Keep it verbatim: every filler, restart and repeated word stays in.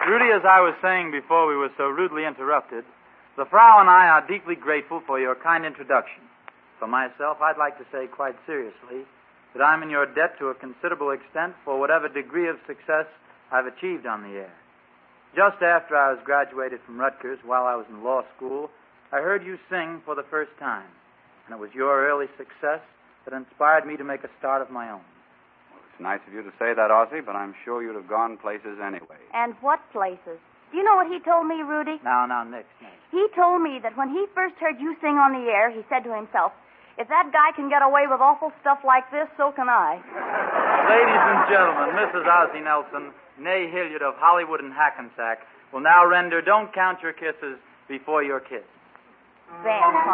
Rudy, as I was saying before we were so rudely interrupted, the Frau and I are deeply grateful for your kind introduction. For myself, I'd like to say quite seriously that I'm in your debt to a considerable extent for whatever degree of success I've achieved on the air. Just after I was graduated from Rutgers, while I was in law school, I heard you sing for the first time, and it was your early success that inspired me to make a start of my own. Well, it's nice of you to say that, Ozzie, but I'm sure you'd have gone places anyway. And what places? Do you know what he told me, Rudy? Now, now, Nick, Nick. He told me that when he first heard you sing on the air, he said to himself, if that guy can get away with awful stuff like this, so can I. Ladies and gentlemen, Missus Ozzie Nelson, née Hilliard of Hollywood and Hackensack, will now render Don't Count Your Kisses Before You're Kissed. Van